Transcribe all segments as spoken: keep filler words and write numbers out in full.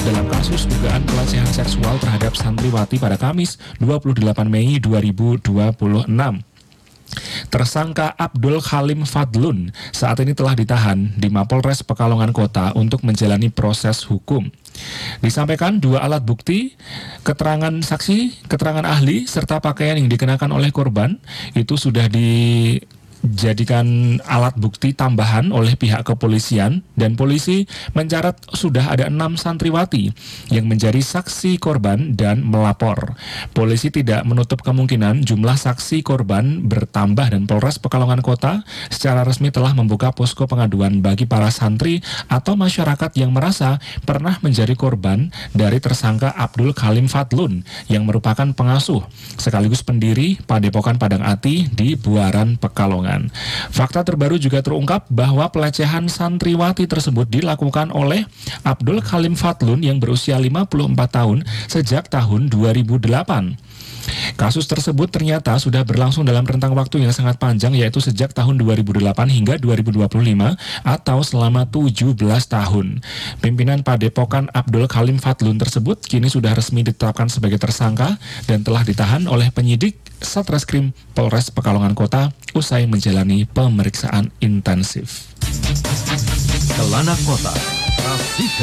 dalam kasus dugaan pelecehan seksual terhadap santriwati pada Kamis dua puluh delapan Mei dua ribu dua puluh enam. Tersangka Abdul Halim Fadlun saat ini telah ditahan di Mapolres Pekalongan Kota untuk menjalani proses hukum. Disampaikan dua alat bukti, keterangan saksi, keterangan ahli, serta pakaian yang dikenakan oleh korban itu sudah dijadikan alat bukti tambahan oleh pihak kepolisian, dan polisi mencatat sudah ada enam santriwati yang menjadi saksi korban dan melapor. Polisi tidak menutup kemungkinan jumlah saksi korban bertambah, dan Polres Pekalongan Kota secara resmi telah membuka posko pengaduan bagi para santri atau masyarakat yang merasa pernah menjadi korban dari tersangka Abdul Halim Fadlun yang merupakan pengasuh sekaligus pendiri Padepokan Padang Ati di Buaran, Pekalongan. Fakta terbaru juga terungkap bahwa pelecehan santriwati tersebut dilakukan oleh Abdul Halim Fadlun yang berusia lima puluh empat tahun sejak tahun dua ribu delapan. Kasus tersebut ternyata sudah berlangsung dalam rentang waktu yang sangat panjang, yaitu sejak tahun dua ribu delapan hingga dua ribu dua puluh lima atau selama tujuh belas tahun. Pimpinan Padepokan Abdul Halim Fadlun tersebut kini sudah resmi ditetapkan sebagai tersangka dan telah ditahan oleh penyidik Satreskrim Polres Pekalongan Kota usai menjalani pemeriksaan intensif. Kelana Kota, Trafika.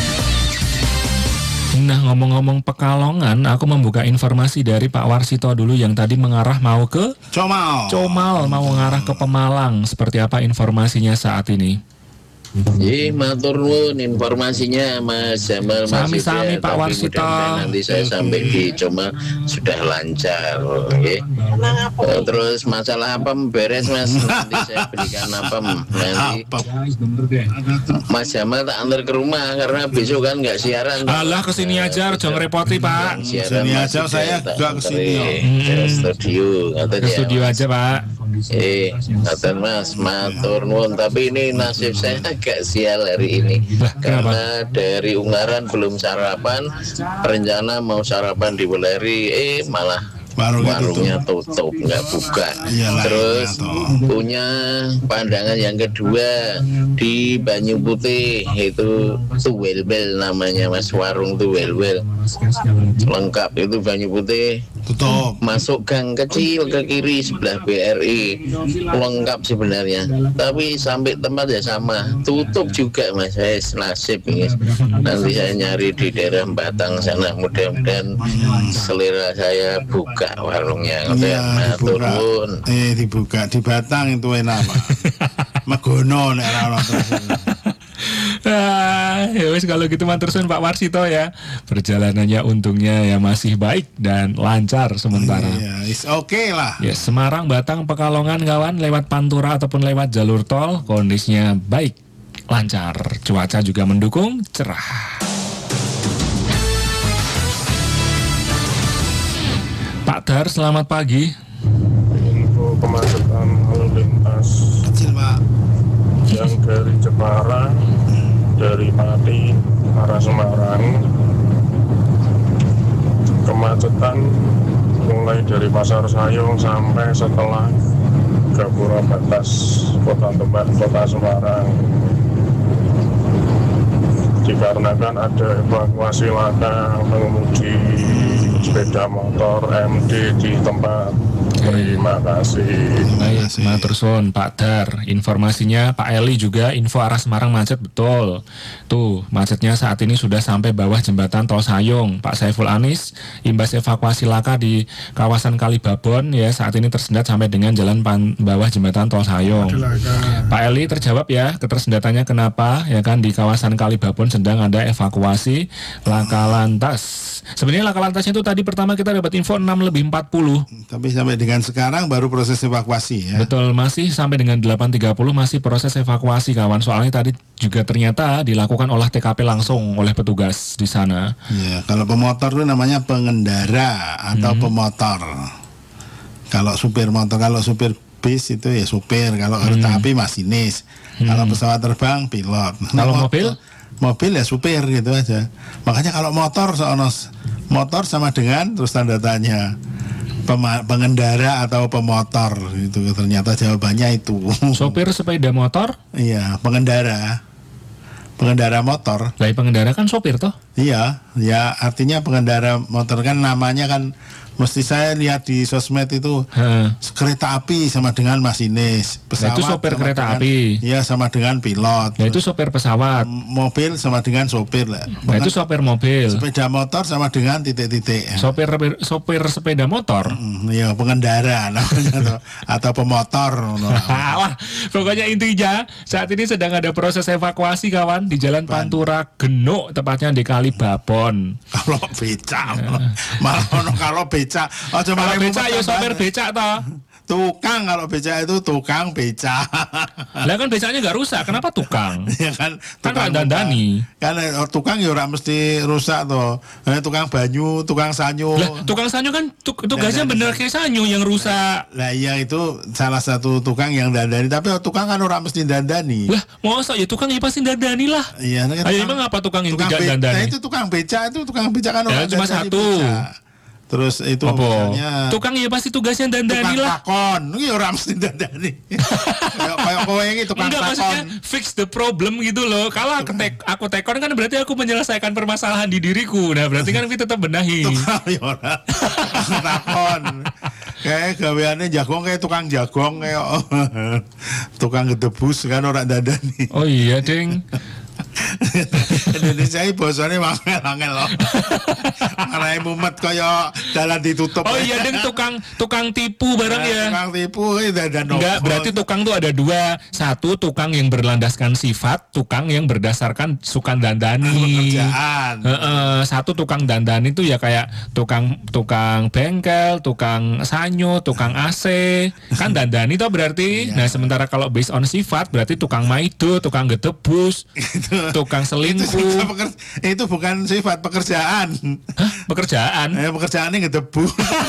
Nah, ngomong-ngomong Pekalongan, aku membuka informasi dari Pak Warsito dulu yang tadi mengarah mau ke Comal. Comal, mau mengarah ke Pemalang. Seperti apa informasinya saat ini? Jadi matur nuwun informasinya Mas Jamal, Mas Sami-sami Pak Warsito. Nanti saya sampai di Comal sudah lancar, okay. Oh, terus masalah apa beres Mas, nanti saya berikan apa nanti. Mas Jamal tak antar ke rumah karena besok kan nggak siaran. Alah, kesini aja, jangan repoti Pak. Kesini aja, saya juga kesini. Ke studio, ke studio aja Pak. Eh, ngatain Mas, matur nuwun. Tapi ini nasib saya agak sial hari ini karena dari Ungaran belum sarapan, rencana mau sarapan di Weleri, eh malah Warungnya, warungnya tutup, nggak buka. Iyalah, Terus iyalah, punya pandangan yang kedua di Banyu Putih, itu Tuwelbel namanya Mas, warung Tuwelbel lengkap itu Banyu Putih, tutup. masuk gang kecil ke kiri sebelah B R I, lengkap sebenarnya, tapi sampai tempat ya sama, tutup juga Mas. Saya nasib ini, nanti saya nyari di daerah Batang sana, mudah-mudahan selera saya buka warungnya. Iya, dibuka. Eh, dibuka di Batang itu enak Pak. Megono nek ora ono terus. Ah, ya wis kalau gitu matur suwun Pak Warsito ya. Perjalanannya untungnya ya masih baik dan lancar sementara. Iya, is oke okay lah. Ya, Semarang, Batang, Pekalongan kawan, lewat Pantura ataupun lewat jalur tol kondisinya baik, lancar. Cuaca juga mendukung, cerah. Pak Dar, selamat pagi. Info kemacetan lalu lintas Kecil Pak. yang dari Jepara, dari Pati arah Semarang. Kemacetan mulai dari Pasar Sayung sampai setelah Gapura batas Kota Tempat Kota Semarang. Dikarenakan ada evakuasi laka pengemudi sepeda motor M D di tempat. Terima kasih. Baik, matur suwun Pak Dar. Informasinya Pak Eli juga info arah Semarang macet betul. Tuh, macetnya saat ini sudah sampai bawah jembatan Tol Sayung. Pak Saiful Anis, imbas evakuasi laka di kawasan Kalibabon ya, saat ini tersendat sampai dengan jalan pan, bawah jembatan Tol Sayung. Pak Eli terjawab ya, ketersendatannya kenapa? Ya kan di kawasan Kalibabon sedang ada evakuasi laka lantas. Sebenarnya laka lantasnya itu tadi pertama kita dapat info enam lebih empat puluh. Tapi sampai dengan sekarang baru proses evakuasi ya. Betul, masih sampai dengan delapan tiga puluh masih proses evakuasi kawan. Soalnya tadi juga ternyata dilakukan olah T K P langsung oleh petugas di sana. Ya, kalau pemotor itu namanya pengendara atau hmm. pemotor. Kalau supir motor, kalau supir bis itu ya supir, kalau kereta hmm. api masinis. Hmm. Kalau pesawat terbang pilot. Kalau mobil? Mobil ya supir gitu aja. Makanya kalau motor seonos motor sama dengan terus tanda tanya Pema- pengendara atau pemotor itu ternyata jawabannya itu. Sopir sepeda motor? Iya, pengendara. Pengendara motor. Lah pengendara kan sopir toh? Iya, ya artinya pengendara motor kan namanya kan mesti saya lihat di sosmed itu Heeh. kereta api sama dengan masinis, pesawat itu sopir sama kereta dengan- api. Iya sama dengan pilot. Ya itu sopir pesawat. M- mobil sama dengan sopir lah. Nah itu sopir mobil. Sepeda motor sama dengan titik-titik. Sopir sopir sepeda motor. Hmm, iya pengendara namanya atau, atau pemotor. Wah, pokoknya intinya saat ini sedang ada proses evakuasi kawan di Jalan Pantura Genuk, tepatnya di Kali Babon. Kalau becak, malah ono kalau becak. Oh, Kalau becak ya sopir becak toh. Tukang kalau becak itu tukang becak. Lah kan becaknya nggak rusak, kenapa tukang? Ya kan Kan nggak dandani. Kan eh, tukang ya ora mesti rusak toh. Eh, tukang banyu, tukang sanyo. Lah tukang sanyo kan tuk- tugasnya bener kayak sanyo yang rusak. Lah iya itu salah satu tukang yang dandani, tapi tukang kan ora mesti dandani. Lah masa ya tukang ya pasti dandani lah. Iya, kan Ayo tukang- emang apa tukang yang tukang tidak be- dandani? Nah, itu tukang becak itu tukang becak kan Ya, orang cuma dandani satu. becak. Terus itu Apa? misalnya Tukang ya pasti tugasnya dandani tukang lah. takon, ini orang mesti dandani. Kayak kayak kowe ini tukang Enggak, maksudnya takon. fix the problem gitu loh. Kalau aku tek, aku tekon kan berarti aku menyelesaikan permasalahan di diriku. Nah berarti kan kita tetap benahi. Tukang ya ora. Tukang takon. Kayak gaweane jagong kayak tukang jagong kayak tukang gedebus kan orang dandani. Oh iya ding. Indonesia ini bosone mangel-mangel loh. Marai mumet kaya dalan ditutup. Oh iya ding tukang tukang tipu barang ya. Tukang tipu itu dan Enggak, berarti tukang tuh ada dua. Satu tukang yang berlandaskan sifat, tukang yang berdasarkan sukan dandani. pekerjaan. Heeh, satu tukang dandani itu ya kayak tukang tukang bengkel, tukang sanyo, tukang A C. Kan dandani toh berarti. Iya. Nah, sementara kalau based on sifat berarti tukang maido, tukang gedebus, tukang Itu, selingkuh. sifat peker- itu bukan sifat pekerjaan. Hah, pekerjaan. Eh, pekerjaannya ngedebu.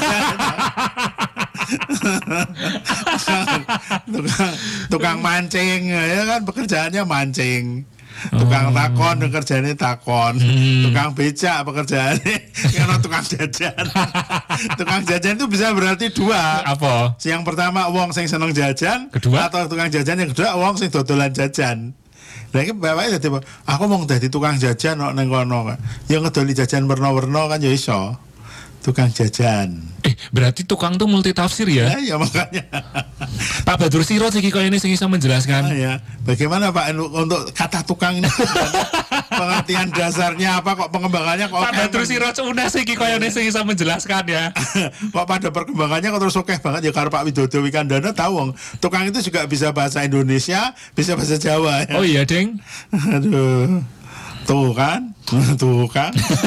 tukang, tukang mancing ya kan pekerjaannya mancing. Tukang Oh. takon pekerjaannya takon. Hmm. Tukang becak pekerjaannya karena tukang jajan. Tukang jajan itu bisa berarti dua. Apa? Yang pertama wong sing seneng jajan, Kedua? atau tukang jajan, yang kedua wong sing dodolan jajan. Lah iki bapake dadi aku mau dadi tukang jajan kok ning kono. Ya ngedoli jajan werna-werna kan ya iso. Tukang jajan. Eh, berarti tukang tuh multi tafsir ya? Ya, ya makanya. Pak Badrus Sirot sih kok ini sing iso menjelaskan. Ah, ya. Bagaimana Pak untuk kata tukang ini? Pengertian dasarnya apa kok pengembangannya kok Pak oke Badrus men- Sirot unes iki koyo sing iso menjelaskan ya. kok pada perkembangannya kok terus oke banget ya karo Pak Widodo Wikandana tahu wong tukang itu juga bisa bahasa Indonesia, bisa bahasa Jawa ya. Oh iya, Ding. Aduh. Tuh kan? Tuh kan?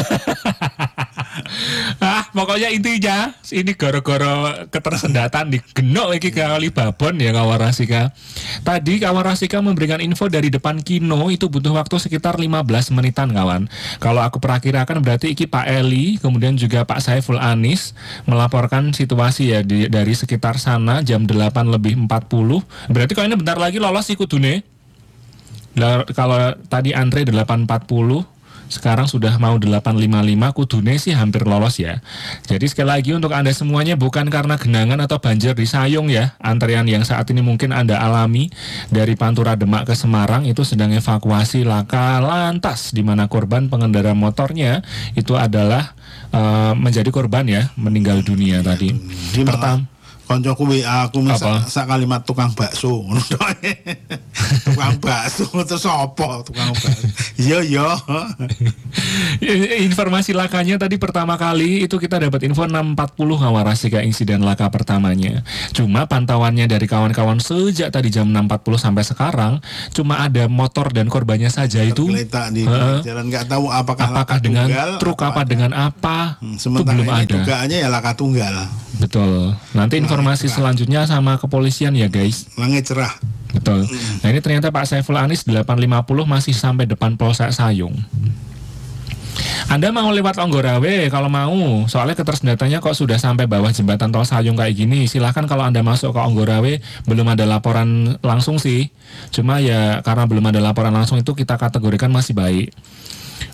Ah, pokoknya intinya ini gara-gara ketersendatan di Genuk iki Kali Babon ya Kawarasika. Tadi Kawarasika memberikan info dari depan Kino itu butuh waktu sekitar lima belas menitan kawan. Kalau aku perakirakan berarti iki Pak Eli kemudian juga Pak Saiful Anis melaporkan situasi ya di, dari sekitar sana jam delapan lebih empat puluh. Berarti kalau ini bentar lagi lolos sih kudune. Lah, kalau tadi antre delapan empat puluh, sekarang sudah mau delapan lima puluh lima, kudune sih hampir lolos ya. Jadi sekali lagi untuk Anda semuanya bukan karena genangan atau banjir di Sayung ya. Antrean yang saat ini mungkin Anda alami dari Pantura Demak ke Semarang itu sedang evakuasi laka lantas di mana korban pengendara motornya itu adalah uh, menjadi korban ya, meninggal dunia tadi. Di Pertama. Koncoku W A aku Apa? misal sak kalimat tukang bakso. Tukang bakso terus apa tukang bakso? Iya iya. Informasi lakanya tadi pertama kali itu kita dapat info enam empat puluh Kawarasika insiden laka pertamanya. Cuma pantauannya dari kawan-kawan sejak tadi jam enam empat puluh sampai sekarang cuma ada motor dan korbannya saja itu. Tergeletak di Heeh. jalan nggak tahu apakah, Apakah laka dengan tunggal, truk apa dengan apa? Hmm, Itu sementara belum ini ada. dugaannya ya laka tunggal. Betul. Nanti informasi selanjutnya sama kepolisian ya guys. Langit cerah. Betul. Nah ini ternyata Pak Saiful Anis delapan lima puluh masih sampai depan Polsek Sayung. Anda mau lewat Longgorawe kalau mau, soalnya ketersendatannya kok sudah sampai bawah jembatan tol Sayung kayak gini. Silahkan kalau Anda masuk ke Longgorawe, belum ada laporan langsung sih. Cuma ya karena belum ada laporan langsung itu kita kategorikan masih baik.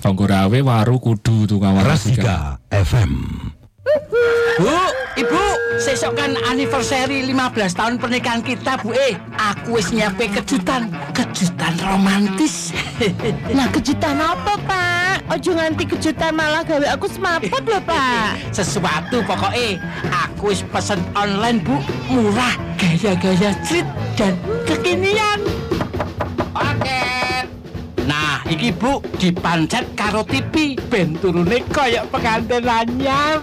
Longgorawe, Waru, Kudu tuh kawan. Rasika F M. Bu, Ibu, sesok kan anniversary lima belas tahun pernikahan kita, Bu E. Aku wis nyiapin kejutan, kejutan romantis. Lah kejutan apa, Pak? Ojo nganti kejutan malah gawe aku semaput lho, Pak. Sesuatu pokoknya aku wis pesen online, Bu. Murah, gaya-gaya street dan kekinian. Paket. Nah, iki Bu dipancet karo T V ben turune koyo pengantin anyar.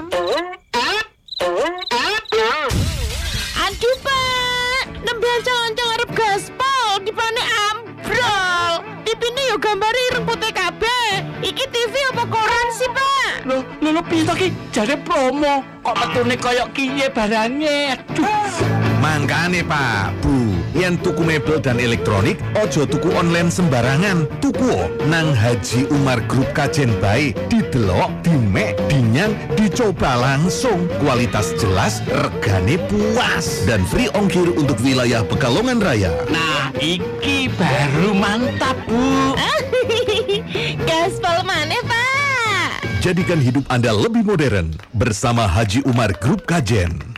Aduh, Pak. Nembe ancang-ancang arep gaspol dipane ambrol. T V-ne yo gambare ireng putih kabeh. Iki T V apa koran sih, Pak? Loh, lho lho piye to ki? Jare promo. Kok metune koyo kiye barange? Aduh. Mangkane Pak, Bu, yen tuku mebel dan elektronik, ojo tuku online sembarangan. Tuku nang Haji Umar Group Kajen bae, didelok, dimek, dinyang, dicoba langsung. Kualitas jelas, regane puas, dan free ongkir untuk wilayah Pekalongan Raya. Nah, iki baru mantap, Bu. Gaspol maneh, Pak. Jadikan hidup Anda lebih modern bersama Haji Umar Group Kajen.